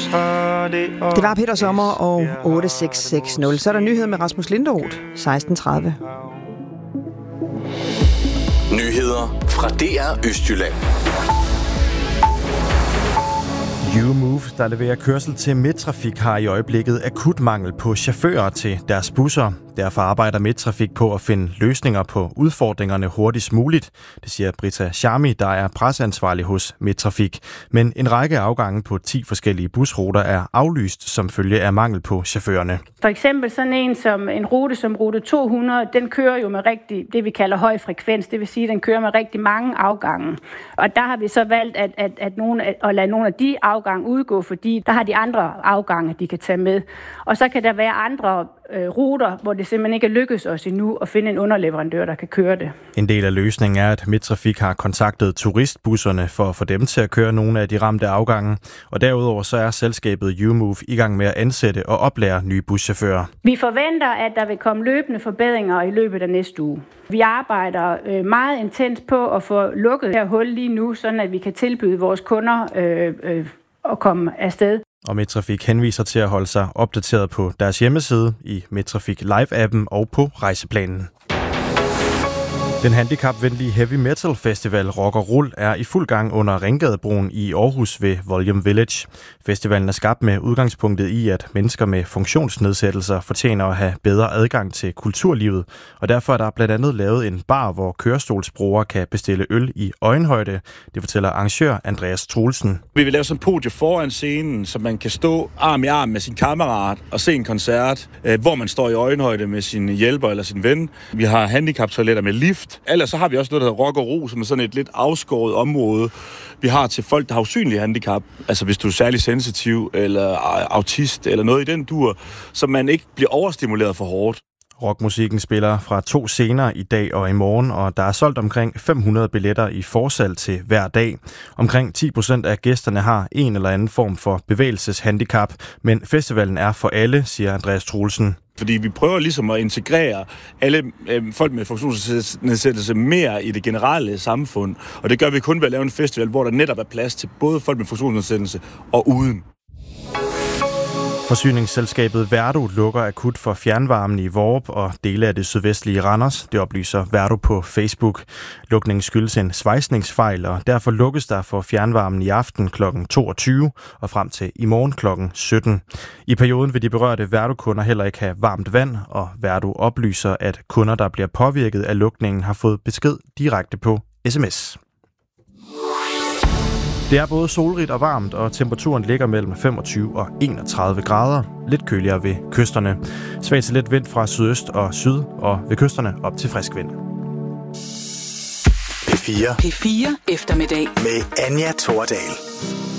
Det var Peter Sommer og 8660. Så er der nyhed med Rasmus Linderoth, 16:30. Nyheder fra DR Østjylland. YouMove, der leverer kørsel til Midttrafik, har i øjeblikket akut mangel på chauffører til deres busser. Derfor arbejder Midttrafik på at finde løsninger på udfordringerne hurtigst muligt. Det siger Britta Charmi, der er presseansvarlig hos Midttrafik. Men en række afgange på 10 forskellige busruter er aflyst som følge af mangel på chaufførerne. For eksempel sådan en rute som rute 200, den kører jo med det vi kalder høj frekvens. Det vil sige, at den kører med rigtig mange afgange. Og der har vi så valgt at lade nogle af de afgange udgå, fordi der har de andre afgange, de kan tage med. Og så kan der være andre ruter, hvor det simpelthen ikke er lykkedes os endnu at finde en underleverandør, der kan køre det. En del af løsningen er, at Midttrafik har kontaktet turistbusserne for at få dem til at køre nogle af de ramte afgange. Og derudover så er selskabet YouMove i gang med at ansætte og oplære nye buschauffører. Vi forventer, at der vil komme løbende forbedringer i løbet af næste uge. Vi arbejder meget intens på at få lukket det her hul lige nu, sådan at vi kan tilbyde vores kunder at komme afsted. Og Midttrafik henviser til at holde sig opdateret på deres hjemmeside, i Midttrafik Live-appen og på rejseplanen. Den handicapvenlige heavy metal festival Rock og Rull er i fuld gang under Ringgadebroen i Aarhus ved Volume Village. Festivalen er skabt med udgangspunktet i, at mennesker med funktionsnedsættelser fortjener at have bedre adgang til kulturlivet, og derfor er der blandt andet lavet en bar, hvor kørestolsbrugere kan bestille øl i øjenhøjde. Det fortæller arrangør Andreas Troelsen. Vi vil lave sådan en podie foran scenen, så man kan stå arm i arm med sin kammerat og se en koncert, hvor man står i øjenhøjde med sin hjælper eller sin ven. Vi har handicaptoiletter med lift. Ellers så har vi også noget, der hedder Rock og Ro, som er sådan et lidt afskåret område, vi har til folk, der har usynlige handicap. Altså hvis du er særlig sensitiv eller autist eller noget i den dur, så man ikke bliver overstimuleret for hårdt. Rockmusikken spiller fra 2 scener i dag og i morgen, og der er solgt omkring 500 billetter i forsalg til hver dag. Omkring 10% af gæsterne har en eller anden form for bevægelseshandicap, men festivalen er for alle, siger Andreas Troelsen. Fordi vi prøver ligesom at integrere alle folk med funktionsnedsættelse mere i det generelle samfund. Og det gør vi kun ved at lave en festival, hvor der netop er plads til både folk med funktionsnedsættelse og uden. Forsyningsselskabet Verdo lukker akut for fjernvarmen i Vorup og dele af det sydvestlige Randers. Det oplyser Verdo på Facebook. Lukningen skyldes en svejsningsfejl, og derfor lukkes der for fjernvarmen i aften kl. 22 og frem til i morgen kl. 17. I perioden vil de berørte Verdo-kunder heller ikke have varmt vand, og Verdo oplyser, at kunder, der bliver påvirket af lukningen, har fået besked direkte på sms. Det er både solrigt og varmt, og temperaturen ligger mellem 25 og 31 grader. Lidt køligere ved kysterne. Svag til let vind fra sydøst og syd, og ved kysterne op til frisk vind. P4 eftermiddag med Anja Thordal.